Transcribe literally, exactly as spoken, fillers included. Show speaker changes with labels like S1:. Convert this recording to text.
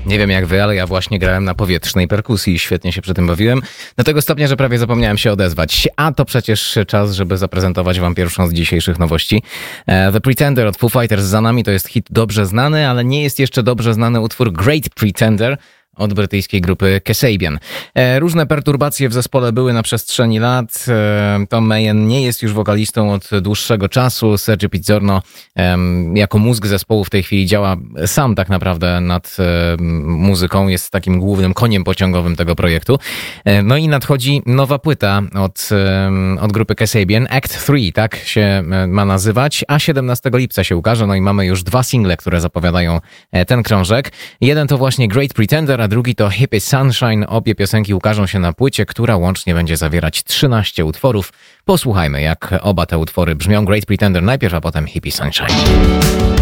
S1: Nie wiem jak wy, ale ja właśnie grałem na powietrznej perkusji i świetnie się przy tym bawiłem. Do tego stopnia, że prawie zapomniałem się odezwać. A to przecież czas, żeby zaprezentować wam pierwszą z dzisiejszych nowości. The Pretender od Foo Fighters za nami. To jest hit dobrze znany, ale nie jest jeszcze dobrze znany utwór Great Pretender od brytyjskiej grupy Kasabian. E, różne perturbacje w zespole były na przestrzeni lat. E, Tom Mayen nie jest już wokalistą od dłuższego czasu. Sergio Pizzorno e, jako mózg zespołu w tej chwili działa sam tak naprawdę nad e, muzyką. Jest takim głównym koniem pociągowym tego projektu. E, no i nadchodzi nowa płyta od, e, od grupy Kasabian. Act trzy, tak się ma nazywać. A siedemnastego lipca się ukaże. No i mamy już dwa single, które zapowiadają ten krążek. Jeden to właśnie Great Pretender, a drugi to Hippie Sunshine. Obie piosenki ukażą się na płycie, która łącznie będzie zawierać trzynaście utworów. Posłuchajmy, jak oba te utwory brzmią. Great Pretender najpierw, a potem Hippie Sunshine.